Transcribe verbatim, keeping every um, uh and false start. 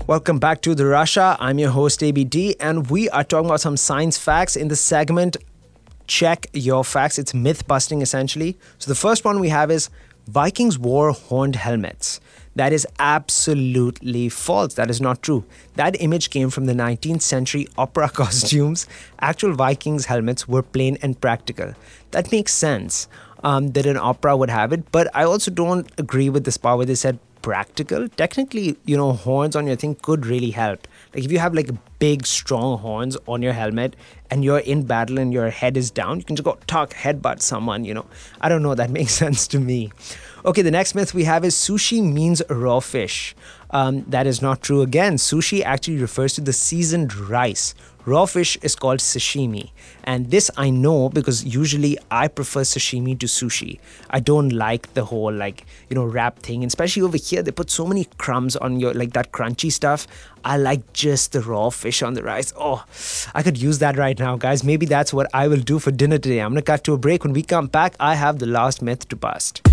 Welcome back to The Russia. I'm your host, A B D, and we are talking about some science facts in the segment Check Your Facts. It's myth busting, essentially. So, the first one we have is Vikings wore horned helmets. That is absolutely false. That is not true. That image came from the nineteenth century opera costumes. Actual Vikings helmets were plain and practical. That makes sense um, that an opera would have it, but I also don't agree with this part where they said practical. Technically, you know, horns on your thing could really help. Like if you have like big, strong horns on your helmet and you're in battle and your head is down, you can just go talk, headbutt someone, you know. I don't know. That makes sense to me. Okay, the next myth we have is sushi means raw fish. Um, that is not true. Again, sushi actually refers to the seasoned rice. Raw fish is called sashimi. And this I know because usually I prefer sashimi to sushi. I don't like the whole like, you know, wrap thing. And especially over here, they put so many crumbs on your, like that crunchy stuff. I like just the raw fish on the rice. Oh, I could use that right now, guys. Maybe that's what I will do for dinner today. I'm going to cut to a break. When we come back, I have the last myth to bust.